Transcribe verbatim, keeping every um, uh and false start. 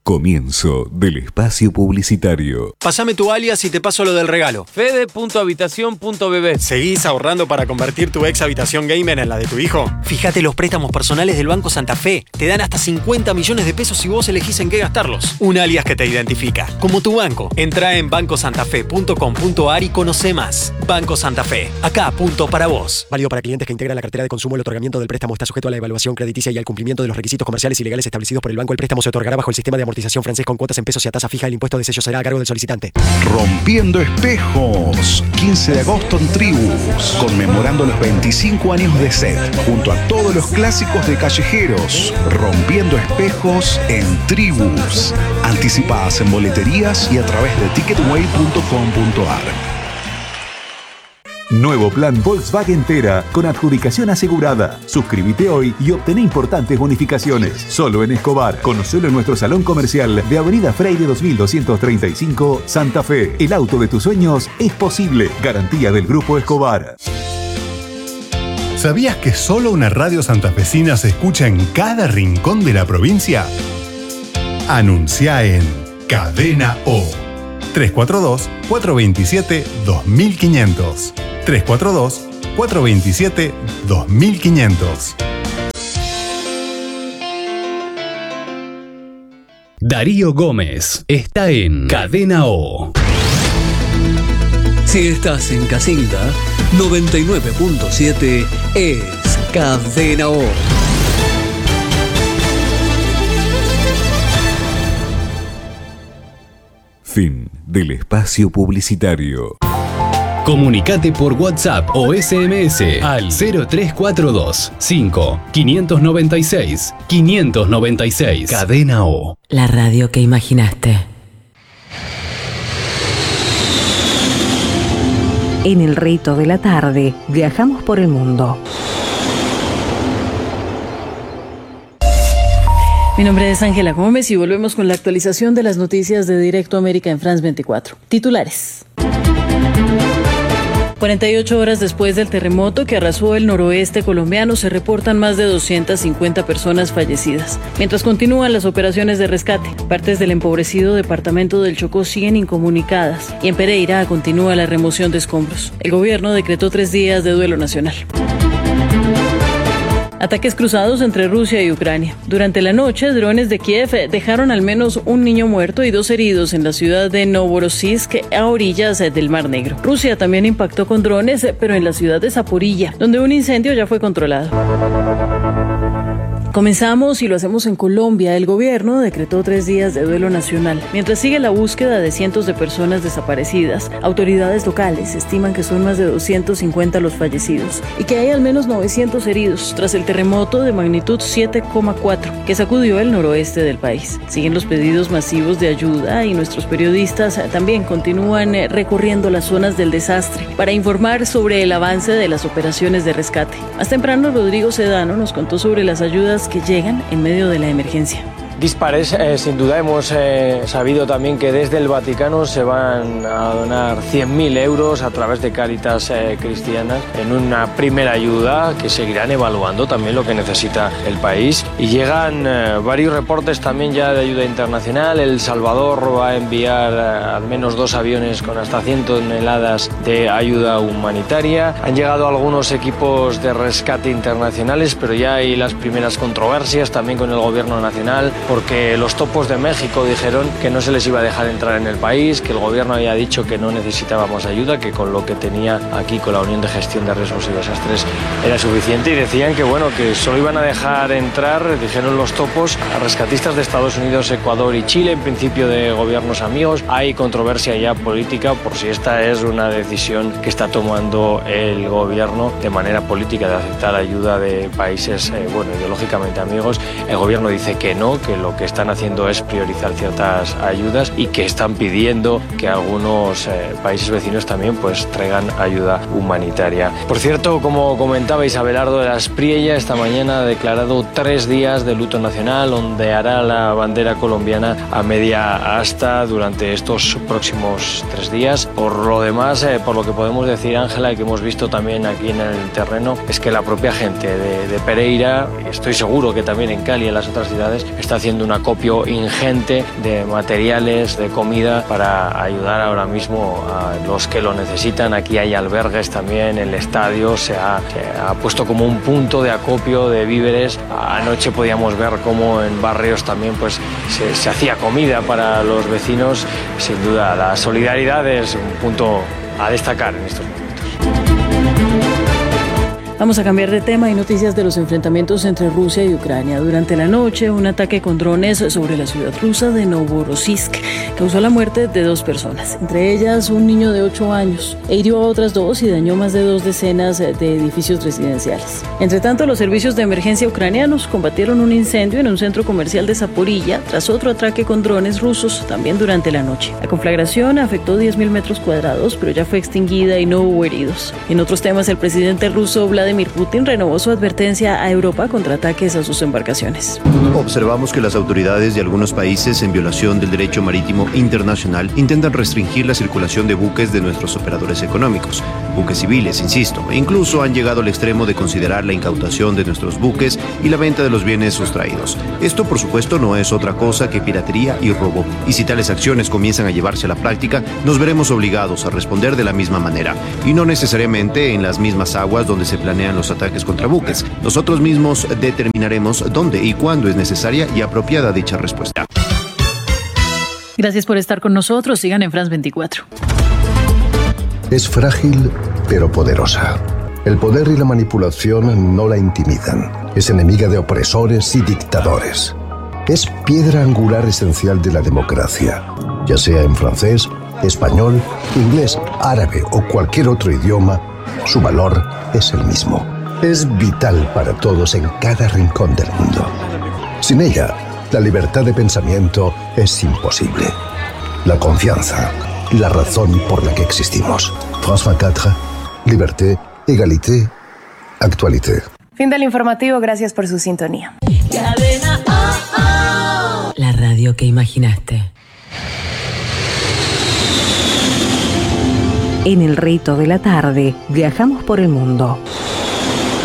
Comienzo del espacio publicitario. Pásame tu alias y te paso lo del regalo. Fede punto habitación punto b b. ¿Seguís ahorrando para convertir tu ex habitación gamer en la de tu hijo? Fíjate los préstamos personales del Banco Santa Fe. Te dan hasta cincuenta millones de pesos si vos elegís en qué gastarlos. Un alias que te identifica, como tu banco. Entrá en banco santa fe punto com punto a r y conoce más. Banco Santa Fe. Acá, punto para vos. Válido para clientes que integran la cartera de consumo. El otorgamiento del préstamo está sujeto a la evaluación crediticia y al cumplimiento de los requisitos comerciales y legales establecidos por el banco. El préstamo se otorgará bajo el sistema de amortización francés con cuotas en pesos y a tasa fija. El impuesto de sello será a cargo del solicitante. Rompiendo espejos. quince de agosto en Tribus. Conmemorando los veinticinco años de S E T. Junto a todos los clásicos de callejeros. Rompiendo espejos en Tribus. Anticipadas en boleterías y a través de ticketway punto com punto a r. Nuevo plan Volkswagen Tera con adjudicación asegurada. Suscríbete hoy y obtené importantes bonificaciones. Solo en Escobar. Conocelo en nuestro salón comercial de Avenida Freire dos mil doscientos treinta y cinco, Santa Fe. El auto de tus sueños es posible. Garantía del Grupo Escobar. ¿Sabías que solo una radio santafesina se escucha en cada rincón de la provincia? Anuncia en Cadena O. tres cuatro dos, cuatro dos siete, dos mil quinientos. tres cuatro dos, cuatro dos siete, dos mil quinientos. Darío Gómez está en Cadena O. Si estás en Casilda, noventa y nueve punto siete es Cadena O. Fin del espacio publicitario. Comunicate por WhatsApp o S M S al cero tres cuatro dos, cinco, cinco nueve seis, cinco nueve seis. Cadena O. La radio que imaginaste. En el rito de la tarde, viajamos por el mundo. Mi nombre es Ángela Gómez y volvemos con la actualización de las noticias de Directo América en France veinticuatro. Titulares. cuarenta y ocho horas después del terremoto que arrasó el noroeste colombiano, se reportan más de doscientas cincuenta personas fallecidas. Mientras continúan las operaciones de rescate, partes del empobrecido departamento del Chocó siguen incomunicadas y en Pereira continúa la remoción de escombros. El gobierno decretó tres días de duelo nacional. Ataques cruzados entre Rusia y Ucrania. Durante la noche, drones de Kiev dejaron al menos un niño muerto y dos heridos en la ciudad de Novorossiysk, a orillas del Mar Negro. Rusia también impactó con drones, pero en la ciudad de Zaporilla, donde un incendio ya fue controlado. Comenzamos y lo hacemos en Colombia. El gobierno decretó tres días de duelo nacional. Mientras sigue la búsqueda de cientos de personas desaparecidas, autoridades locales estiman que son más de doscientos cincuenta los fallecidos y que hay al menos novecientos heridos tras el terremoto de magnitud siete coma cuatro que sacudió el noroeste del país. Siguen los pedidos masivos de ayuda y nuestros periodistas también continúan recorriendo las zonas del desastre para informar sobre el avance de las operaciones de rescate. Más temprano, Rodrigo Sedano nos contó sobre las ayudas que llegan en medio de la emergencia. Dispares, eh, sin duda hemos eh, sabido también que desde el Vaticano se van a donar cien mil euros a través de Cáritas eh, Cristianas en una primera ayuda que seguirán evaluando también lo que necesita el país. Y llegan eh, varios reportes también ya de ayuda internacional. El Salvador va a enviar eh, al menos dos aviones con hasta cien toneladas de ayuda humanitaria. Han llegado algunos equipos de rescate internacionales, pero ya hay las primeras controversias también con el gobierno nacional, porque los topos de México dijeron que no se les iba a dejar entrar en el país, que el gobierno había dicho que no necesitábamos ayuda, que con lo que tenía aquí con la Unión de Gestión de Riesgos y Desastres era suficiente, y decían que bueno, que solo iban a dejar entrar, dijeron los topos, a rescatistas de Estados Unidos, Ecuador y Chile, en principio de gobiernos amigos. Hay controversia ya política por si esta es una decisión que está tomando el gobierno de manera política de aceptar ayuda de países, eh, bueno, ideológicamente amigos. El gobierno dice que no, que lo que están haciendo es priorizar ciertas ayudas y que están pidiendo que algunos eh, países vecinos también pues traigan ayuda humanitaria. Por cierto, como comentaba Abelardo de las Priella, esta mañana ha declarado tres días de luto nacional, ondeará la bandera colombiana a media asta durante estos próximos tres días. Por lo demás, eh, por lo que podemos decir, Ángela, y que hemos visto también aquí en el terreno, es que la propia gente de, de Pereira, y estoy seguro que también en Cali y en las otras ciudades, está haciendo haciendo un acopio ingente de materiales, de comida, para ayudar ahora mismo a los que lo necesitan. Aquí hay albergues también, el estadio se ha, se ha puesto como un punto de acopio de víveres. Anoche podíamos ver cómo en barrios también pues, se, se hacía comida para los vecinos. Sin duda, la solidaridad es un punto a destacar en estos momentos. Vamos a cambiar de tema. Hay noticias de los enfrentamientos entre Rusia y Ucrania. Durante la noche, un ataque con drones sobre la ciudad rusa de Novorossiysk causó la muerte de dos personas, entre ellas un niño de ocho años, e hirió a otras dos y dañó más de dos decenas de edificios residenciales. Entre tanto, los servicios de emergencia ucranianos combatieron un incendio en un centro comercial de Zaporilla tras otro ataque con drones rusos también durante la noche. La conflagración afectó diez mil metros cuadrados, pero ya fue extinguida y no hubo heridos. En otros temas, el presidente ruso Vladimir Vladimir Putin renovó su advertencia a Europa contra ataques a sus embarcaciones. Observamos que las autoridades de algunos países, en violación del derecho marítimo internacional, intentan restringir la circulación de buques de nuestros operadores económicos, buques civiles, insisto, e incluso han llegado al extremo de considerar la incautación de nuestros buques y la venta de los bienes sustraídos. Esto, por supuesto, no es otra cosa que piratería y robo, y si tales acciones comienzan a llevarse a la práctica, nos veremos obligados a responder de la misma manera, y no necesariamente en las mismas aguas donde se planean los ataques contra buques. Nosotros mismos determinaremos dónde y cuándo es necesaria y apropiada dicha respuesta. Gracias por estar con nosotros. Sigan en France veinticuatro. Es frágil, pero poderosa. El poder y la manipulación no la intimidan. Es enemiga de opresores y dictadores. Es piedra angular esencial de la democracia, ya sea en francés, español, inglés, árabe o cualquier otro idioma. Su valor es el mismo. Es vital para todos en cada rincón del mundo. Sin ella, la libertad de pensamiento es imposible. La confianza, la razón por la que existimos. France veinticuatro, liberté, égalité, actualité. Fin del informativo, gracias por su sintonía. Cadena oh, oh. La radio que imaginaste. En el rito de la tarde, viajamos por el mundo.